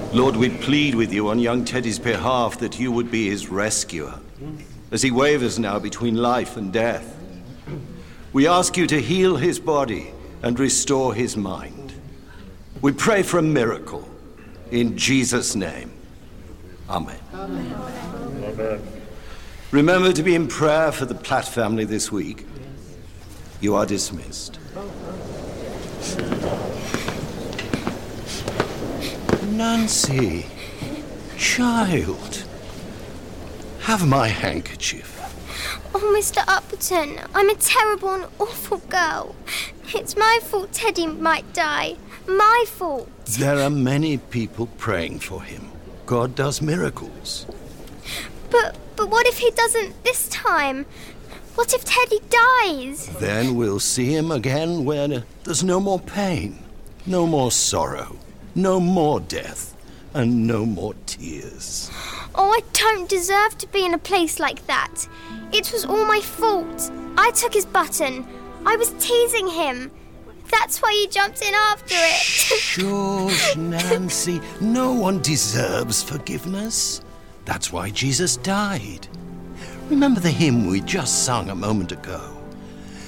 Lord, we plead with you on young Teddy's behalf that you would be his rescuer, as he wavers now between life and death. We ask you to heal his body and restore his mind. We pray for a miracle. In Jesus' name. Amen. Amen. Amen. Remember to be in prayer for the Platt family this week. You are dismissed. Nancy, child, have my handkerchief. Oh, Mr. Uppleton, I'm a terrible and awful girl. It's my fault Teddy might die. My fault. There are many people praying for him. God does miracles. But what if he doesn't this time? What if Teddy dies? Then we'll see him again when there's no more pain, no more sorrow, no more death, and no more tears. Oh, I don't deserve to be in a place like that. It was all my fault. I took his button. I was teasing him. That's why he jumped in after it. Shush, Nancy. No one deserves forgiveness. That's why Jesus died. Remember the hymn we just sung a moment ago.